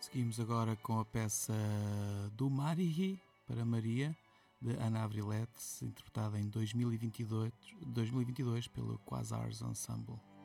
Seguimos agora com a peça do Marihi para Maria, de Ana Avrilete, interpretada em 2022 pelo Quasars Ensemble.